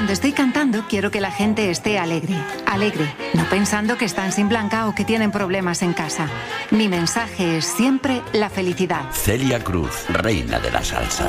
Cuando estoy cantando, quiero que la gente esté alegre. Alegre, no pensando que están sin blanca o que tienen problemas en casa. Mi mensaje es siempre la felicidad. Celia Cruz, reina de la salsa.